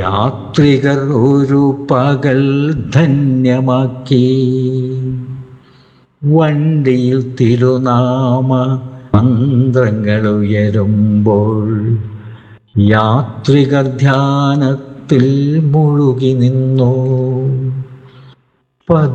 യാത്രികർ ഒരു പകൽ ധന്യമാക്കി. വണ്ടിയിൽ തിരുനാമ മന്ത്രങ്ങൾ ഉയരുമ്പോൾ യാത്രികർ ധ്യാനത്തിൽ മുഴുകി നിന്നു.